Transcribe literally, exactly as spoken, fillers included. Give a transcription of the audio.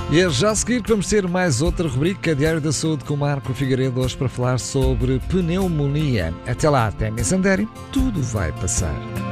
E é já a seguir que vamos ter mais outra rubrica, Diário da Saúde, com o Marco Figueiredo, hoje para falar sobre pneumonia. Até lá, até Missandério, tudo vai passar.